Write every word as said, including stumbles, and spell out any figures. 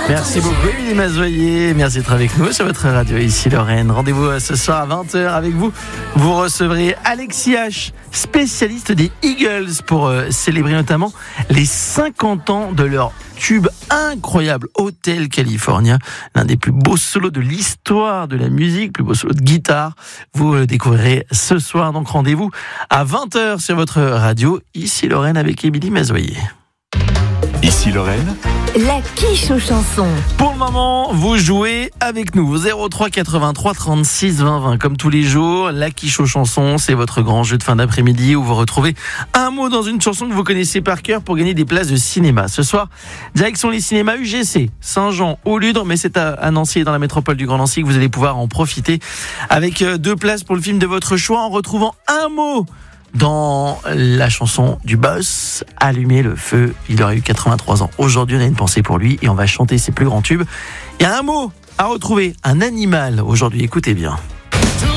Merci beaucoup Émilie Mazoyer, merci d'être avec nous sur votre radio ici Lorraine. Rendez-vous ce soir à vingt heures avec vous. Vous recevrez Alexis H, spécialiste des Eagles, pour euh, célébrer notamment les cinquante ans de leur tube incroyable Hotel California, l'un des plus beaux solos de l'histoire de la musique, plus beau solo de guitare. Vous le découvrirez ce soir, donc rendez-vous à vingt heures sur votre radio ici Lorraine avec Émilie Mazoyer. Ici Lorraine, la quiche aux chansons. Pour le moment, vous jouez avec nous. zéro trois quatre-vingt-trois trente-six vingt vingt. Comme tous les jours, la quiche aux chansons, c'est votre grand jeu de fin d'après-midi où vous retrouvez un mot dans une chanson que vous connaissez par cœur pour gagner des places de cinéma. Ce soir, direction les cinémas U G C, Saint-Jean, au Ludre, mais c'est à Nancy et dans la métropole du Grand Nancy que vous allez pouvoir en profiter avec deux places pour le film de votre choix en retrouvant un mot dans la chanson du boss, Allumer le feu. Il aurait eu quatre-vingt-trois ans. Aujourd'hui, on a une pensée pour lui et on va chanter ses plus grands tubes. Il y a un mot à retrouver, un animal aujourd'hui. Écoutez bien.